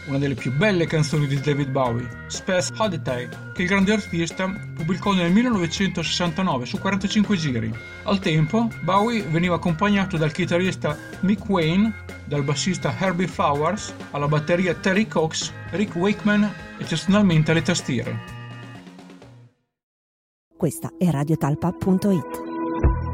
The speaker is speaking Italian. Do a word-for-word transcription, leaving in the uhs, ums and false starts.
una delle più belle canzoni di David Bowie, Space Oddity, che il grande artista pubblicò nel millenovecentosessantanove su quarantacinque giri. Al tempo, Bowie veniva accompagnato dal chitarrista Mick Wayne, dal bassista Herbie Flowers, alla batteria Terry Cox, Rick Wakeman e eccezionalmente alle tastiere. Questa è radiotalpa punto it.